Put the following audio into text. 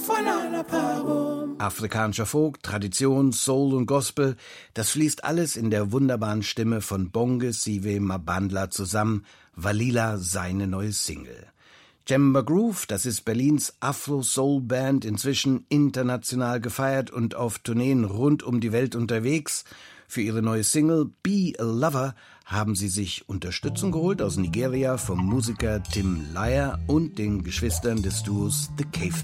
Afrikanischer Folk, Tradition, Soul und Gospel, das fließt alles in der wunderbaren Stimme von Bongisiwe Mabandla zusammen. Walila, seine neue Single. Jemba Groove, das ist Berlins Afro-Soul-Band, inzwischen international gefeiert und auf Tourneen rund um die Welt unterwegs. Für ihre neue Single Be a Lover haben sie sich Unterstützung geholt aus Nigeria vom Musiker Tim Lyer und den Geschwistern des Duos The Cave